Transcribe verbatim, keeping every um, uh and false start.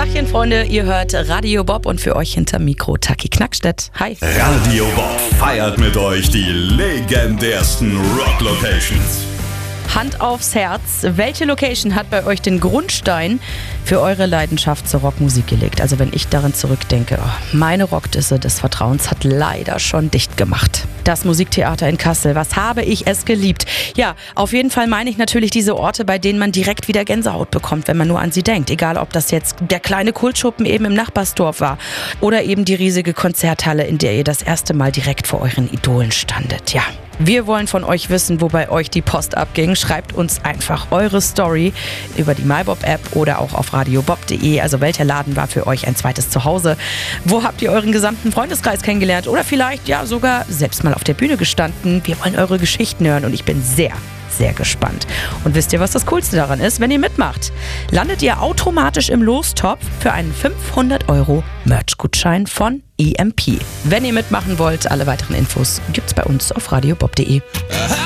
Tachchen, Freunde, ihr hört Radio Bob und für euch hinter Mikro Taki Knackstedt. Hi. Radio Bob feiert mit euch die legendärsten Rock-Locations. Hand aufs Herz, welche Location hat bei euch den Grundstein für eure Leidenschaft zur Rockmusik gelegt? Also wenn ich daran zurückdenke, oh, meine Rockdisse des Vertrauens hat leider schon dicht gemacht. Das Musiktheater in Kassel, was habe ich es geliebt? Ja, auf jeden Fall meine ich natürlich diese Orte, bei denen man direkt wieder Gänsehaut bekommt, wenn man nur an sie denkt. Egal, ob das jetzt der kleine Kultschuppen eben im Nachbarsdorf war oder eben die riesige Konzerthalle, in der ihr das erste Mal direkt vor euren Idolen standet. Ja. Wir wollen von euch wissen, wo bei euch die Post abging. Schreibt uns einfach eure Story über die MyBob-App oder auch auf radiobob punkt de. Also welcher Laden war für euch ein zweites Zuhause? Wo habt ihr euren gesamten Freundeskreis kennengelernt? Oder vielleicht ja sogar selbst mal auf der Bühne gestanden? Wir wollen eure Geschichten hören und ich bin sehr, sehr gespannt. Und wisst ihr, was das Coolste daran ist? Wenn ihr mitmacht, landet ihr automatisch im Lostopf für einen fünfhundert Euro Merch-Gutschein von E M P. Wenn ihr mitmachen wollt, alle weiteren Infos gibt's bei uns auf radiobob punkt de.